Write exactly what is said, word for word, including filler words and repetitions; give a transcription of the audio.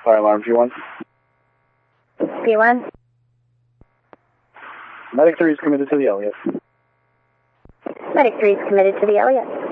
Fire alarm G one. G one. Medic three is committed to the Elliott. Medic three is committed to the Elliott.